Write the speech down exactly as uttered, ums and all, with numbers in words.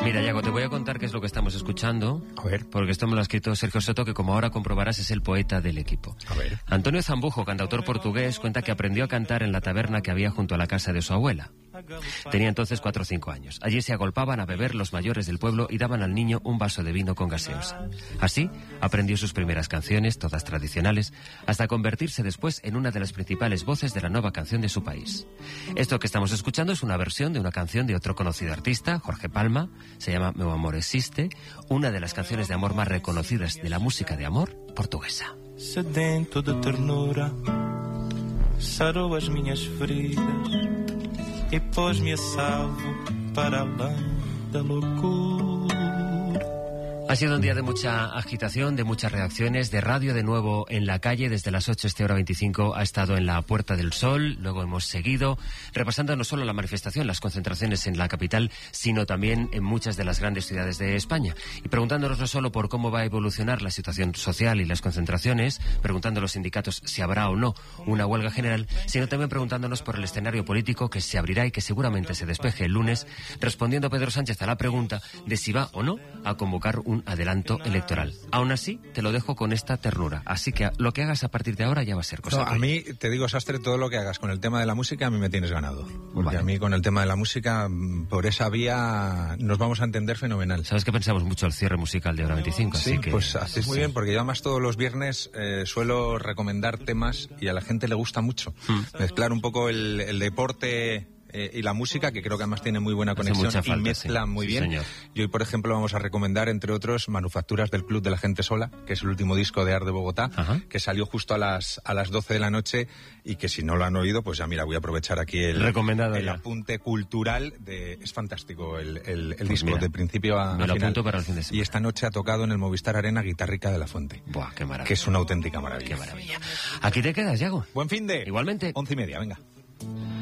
Mira, Yago, te voy a contar qué es lo que estamos escuchando. A ver. Porque esto me lo ha escrito Sergio Soto, que como ahora comprobarás es el poeta del equipo. A ver. Antonio Zambujo, cantautor portugués, cuenta que aprendió a cantar en la taberna que había junto a la casa de su abuela. Tenía entonces cuatro o cinco años. Allí se agolpaban a beber los mayores del pueblo y daban al niño un vaso de vino con gaseosa. Así aprendió sus primeras canciones, todas tradicionales, hasta convertirse después en una de las principales voces de la nueva canción de su país. Esto que estamos escuchando es una versión de una canción de otro conocido artista, Jorge Palma, se llama Meu amor existe, una de las canciones de amor más reconocidas de la música de amor portuguesa. Sedento de ternura, sarou as minhas feridas e pôs-me a salvo para além da loucura. Ha sido un día de mucha agitación, de muchas reacciones, de radio de nuevo en la calle. Desde las ocho, este hora veinticinco, ha estado en la Puerta del Sol. Luego hemos seguido repasando no solo la manifestación, las concentraciones en la capital, sino también en muchas de las grandes ciudades de España. Y preguntándonos no solo por cómo va a evolucionar la situación social y las concentraciones, preguntando a los sindicatos si habrá o no una huelga general, sino también preguntándonos por el escenario político que se abrirá y que seguramente se despeje el lunes, respondiendo Pedro Sánchez a la pregunta de si va o no a convocar un un adelanto electoral. Aún así, te lo dejo con esta ternura. Así que lo que hagas a partir de ahora ya va a ser cosa. No, a mí, te digo, Sastre, todo lo que hagas con el tema de la música, a mí me tienes ganado. Porque Vale. a mí con el tema de la música, por esa vía nos vamos a entender fenomenal. Sabes que pensamos mucho el cierre musical de hora veinticinco, Sí, así que... pues haces muy sí. bien, porque yo además todos los viernes eh, suelo recomendar temas y a la gente le gusta mucho. Hmm. Mezclar un poco el, el deporte... Eh, y la música, que creo que además tiene muy buena Hace conexión mucha falta, y mezcla sí. muy Sí, bien. señor. Y hoy, por ejemplo, vamos a recomendar, entre otros, Manufacturas del Club de la Gente Sola, que es el último disco de Art de Bogotá, Ajá. que salió justo a las a las doce de la noche y que si no lo han oído, pues ya mira, voy a aprovechar aquí el, Recomendado el ya. apunte cultural. de Es fantástico el, el, el Pues disco, mira, de principio a, me a lo final. apunto para el fin de semana. Y esta noche ha tocado en el Movistar Arena Guitarrica de la Fuente. Buah, qué maravilla. Que es una auténtica maravilla. Qué maravilla. Aquí te quedas, Yago. Buen fin de... Igualmente. Once y media, venga.